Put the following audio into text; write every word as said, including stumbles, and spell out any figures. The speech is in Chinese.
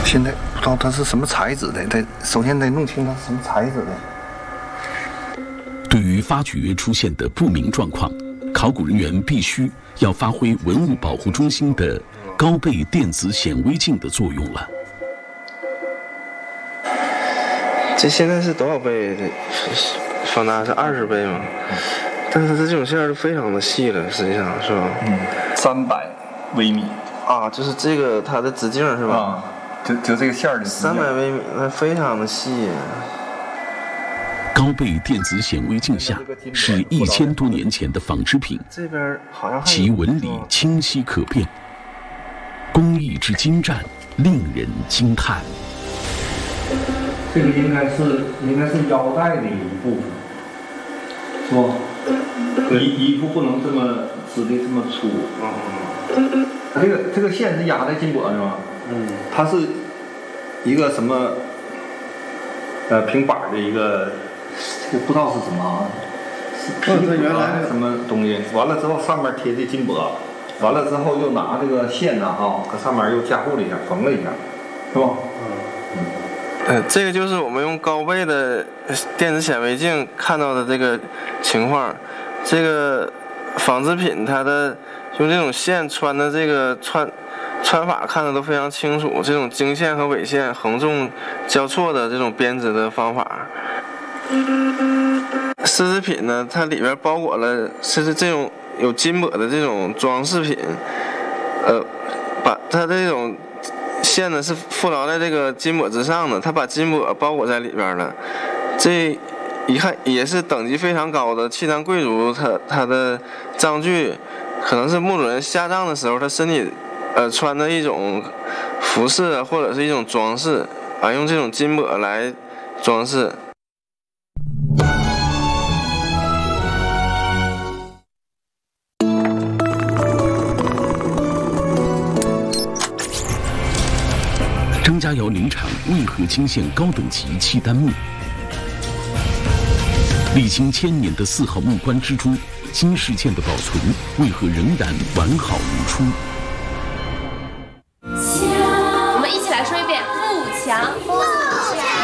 现在不知道它是什么材质的，得首先得弄清它是什么材质的。 对于发掘出现的不明状况，考古人员必须要发挥文物保护中心的高倍电子显微镜的作用了。 这现在是多少倍的放大？是二十倍吗？但是它这种线儿都非常的细了，实际上是吧？ 嗯，三百微米啊，就是这个它的直径是吧？ 啊，就就这个线儿的三百微米，那非常的细。 高倍电子显微镜下是一千多年前的纺织品， 这边好像其纹理清晰可辨，工艺之精湛令人惊叹。 这个应该是应该是腰带的一部分，是吧？衣衣服不能这么织的这么粗。 嗯，这个这个线是压在金箔上吗？ 嗯， 它是一个什么呃平板的一个， 这个不知道是什么啊？ 是是原来什么东西？完了之后上面贴的金箔，完了之后又拿这个线呢哈，搁上面又加固了一下，缝了一下，是吧？ 嗯。呃，这个就是我们用高倍的电子显微镜看到的这个情况。这个纺织品它的用这种线穿的这个穿穿法看的都非常清楚，这种经线和纬线横纵交错的这种编织的方法。丝织品呢，它里边包裹了是这种有金箔的这种装饰品，呃，把它的这种线呢是附着在这个金箔之上的，它把金箔包裹在里边了。这一看也是等级非常高的契丹贵族，他他的葬具可能是墓主人下葬的时候他身体呃穿的一种服饰或者是一种装饰啊，用这种金箔来装饰。 张家窑林场为何惊现高等级契丹墓？历经千年的四号木棺之珠，经事件的保存为何仍然完好如初？